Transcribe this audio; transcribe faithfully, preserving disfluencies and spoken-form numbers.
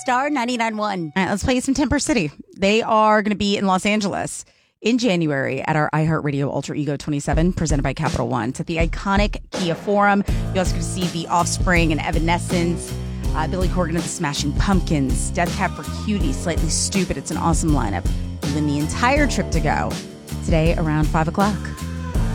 Star ninety-nine point one. All right, let's play you some Temper City. They are going to be in Los Angeles in January at our iHeartRadio Ultra Ego twenty-seven, presented by Capital One. It's at the iconic Kia Forum. You also get to see The Offspring and Evanescence, uh, Billy Corgan and the Smashing Pumpkins, Death Cab for Cutie, Slightly Stupid. It's an awesome lineup. You win the entire trip to go today around five o'clock.